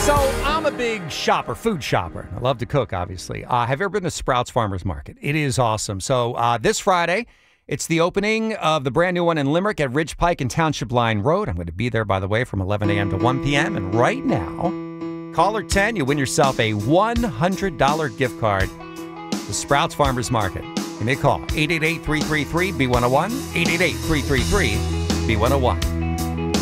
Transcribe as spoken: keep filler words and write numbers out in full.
So I'm a big shopper, food shopper. I love to cook, obviously. Uh, have you ever been to Sprouts Farmers Market? It is awesome. So uh, this Friday, it's the opening of the brand new one in Limerick at Ridge Pike and Township Line Road. I'm going to be there, by the way, from eleven a.m. to one p.m. And right now, caller ten, you win yourself a one hundred dollars gift card to Sprouts Farmers Market. Give me a call, eight eight eight, three three three, B one oh one, eight eight eight, three three three, B one oh one.